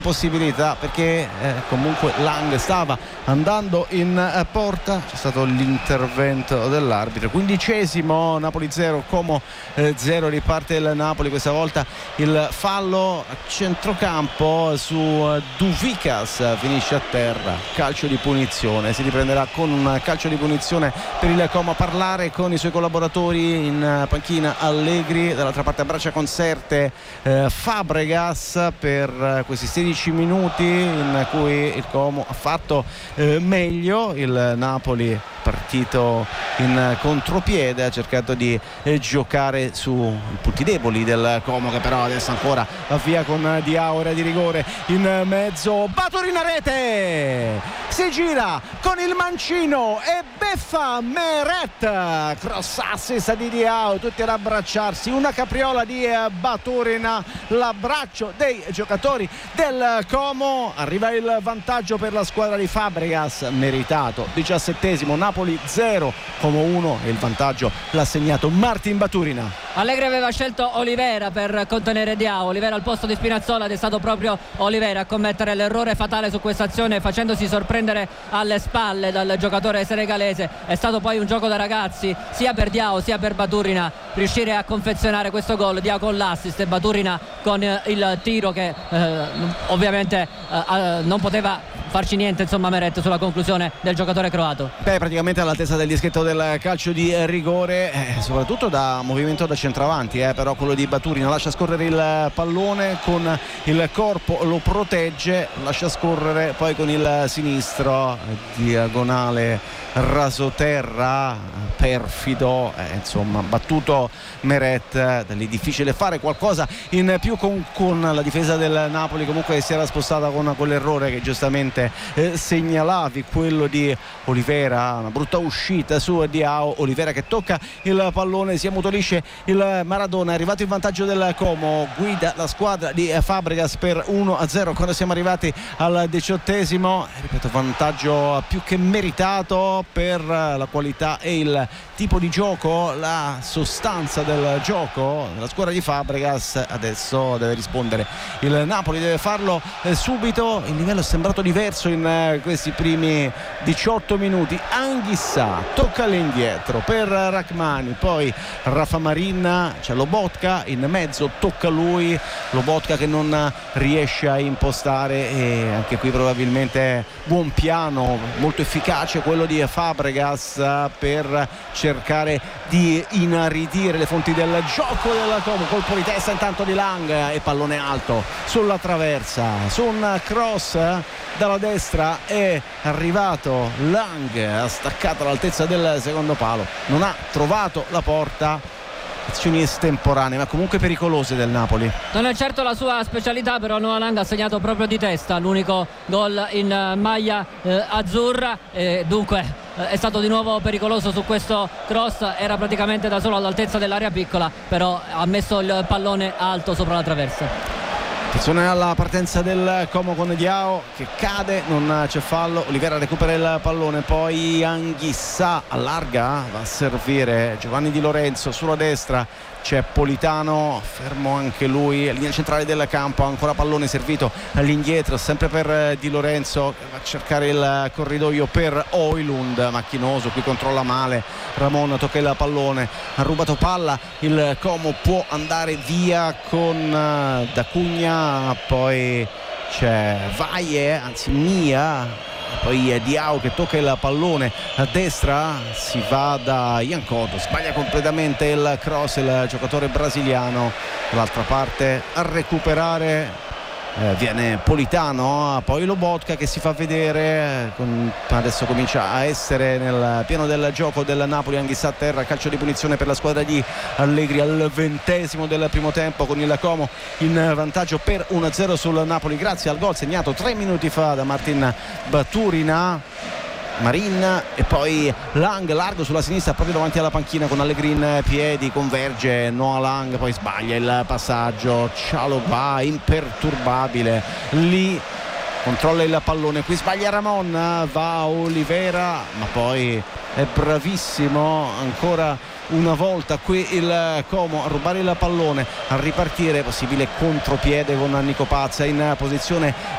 possibilità, perché comunque Lang stava andando in porta. C'è stato l'intervento dell'arbitro. 15esimo, Napoli 0 Como 0, riparte il Napoli, questa volta il fallo a centrocampo su Duvikas, finisce a terra, calcio di punizione. Si riprenderà con un calcio di punizione per il Como. A parlare con i suoi collaboratori in panchina Allegri, dall'altra parte abbraccia concerte Fabregas per questi 16 minuti in cui il Como ha fatto meglio. Il Napoli, partito in contropiede, ha cercato di giocare sui punti deboli del Como, che però adesso ancora va via con Diao. Area di rigore in mezzo, Baturina, rete, si gira con il mancino e beffa Meret, cross assist di Diao, tutti ad abbracciarsi, una capriola di Baturina, l'abbraccio dei giocatori del Como. Arriva il vantaggio per la squadra di Fabregas, meritato. 17esimo, Napoli 0 Como 1 e il vantaggio l'ha segnato Martin Baturina. Allegri aveva scelto Olivera per contenere Diao, Olivera al posto di Spinazzola, ed è stato proprio Olivera a commettere l'errore fatale su questa azione, facendosi sorprendere alle spalle dal giocatore senegalese. È stato poi un gioco da ragazzi sia per Diao sia per Baturina riuscire a confezionare questo gol. Diao con l'assist e Baturina con il tiro che ovviamente non poteva farci niente, insomma, Meret sulla conclusione del giocatore croato. Praticamente all'altezza del dischetto del calcio di rigore, soprattutto da movimento da centravanti, però quello di Baturina lascia scorrere il pallone con il corpo, lo protegge, lascia scorrere poi con il sinistro, diagonale rasoterra, perfido, insomma battuto Meret. Da lì difficile fare qualcosa in più con la difesa del Napoli, comunque si era spostata con quell'errore che giustamente segnalavi, quello di Olivera, una brutta uscita su Diao. Olivera che tocca il pallone, si ammutolisce il Maradona. È arrivato il vantaggio del Como, guida la squadra di Fabregas per 1-0 quando siamo arrivati al 18esimo. Ripeto, vantaggio più che meritato per la qualità e il tipo di gioco, la sostanza del gioco della squadra di Fabregas. Adesso deve rispondere il Napoli, deve farlo subito. Il livello è sembrato diverso in questi primi 18 minuti. Anghissà tocca all'indietro per Rachmani, poi Rafa Marin, c'è Lobotka in mezzo, tocca lui, Lobotka che non riesce a impostare, e anche qui probabilmente buon piano, molto efficace quello di Fabregas per cercare di inaridire le fonti del gioco del Como. Colpo di testa intanto di Lang e pallone alto sulla traversa, su un cross dalla destra è arrivato Lang, ha staccato all'altezza del secondo palo, non ha trovato la porta. Azioni estemporanee ma comunque pericolose del Napoli. Non è certo la sua specialità, però Noah Lang ha segnato proprio di testa l'unico gol in maglia azzurra, e dunque è stato di nuovo pericoloso su questo cross. Era praticamente da solo all'altezza dell'area piccola, però ha messo il pallone alto sopra la traversa. Attenzione alla partenza del Como con Diao che cade, non c'è fallo. Olivera recupera il pallone, poi Anghissà allarga, va a servire Giovanni Di Lorenzo sulla destra. C'è Politano, fermo anche lui, linea centrale del campo, ancora pallone servito all'indietro, sempre per Di Lorenzo che va a cercare il corridoio per Højlund, macchinoso, qui controlla male Ramon, tocca il pallone, ha rubato palla, il Como può andare via con D'Acunha, poi c'è Vaie, anzi Mia, poi Diao che tocca il pallone a destra, si va da Jankoto, sbaglia completamente il cross il giocatore brasiliano. Dall'altra parte a recuperare viene Politano, poi Lobotka che si fa vedere, adesso comincia a essere nel pieno del gioco del Napoli. Anghissà a terra, calcio di punizione per la squadra di Allegri al 20esimo del primo tempo, con il Como in vantaggio per 1-0 sul Napoli grazie al gol segnato 3 minuti fa da Martin Baturina. Marin e poi Lang largo sulla sinistra proprio davanti alla panchina con Allegri in piedi, converge Noah Lang, poi sbaglia il passaggio, Cialobà imperturbabile lì, controlla il pallone, qui sbaglia Ramon, va Olivera ma poi è bravissimo ancora una volta qui il Como a rubare il pallone, a ripartire, possibile contropiede con Nico Pazza in posizione